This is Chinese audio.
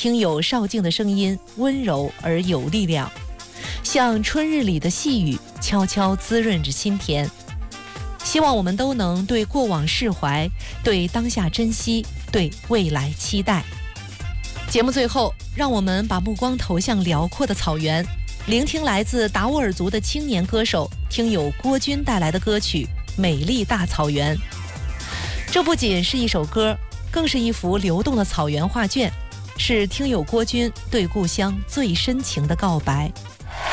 听友邵静的声音温柔而有力量，像春日里的细雨，悄悄滋润着心田。希望我们都能对过往释怀，对当下珍惜，对未来期待。节目最后，让我们把目光投向辽阔的草原，聆听来自达斡尔族的青年歌手听友郭军带来的歌曲《美丽大草原》。这不仅是一首歌，更是一幅流动的草原画卷，是听友郭军对故乡最深情的告白。